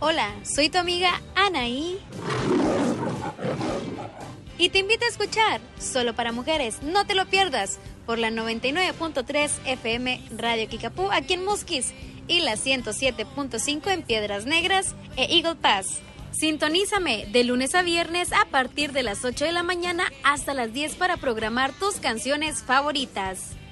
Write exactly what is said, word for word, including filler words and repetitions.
Hola, soy tu amiga Anaí y te invito a escuchar Solo para Mujeres, no te lo pierdas, por la noventa y nueve punto tres F M Radio Kickapoo aquí en Musquis y la ciento siete punto cinco en Piedras Negras e Eagle Pass. Sintonízame de lunes a viernes a partir de las ocho de la mañana hasta las diez para programar tus canciones favoritas.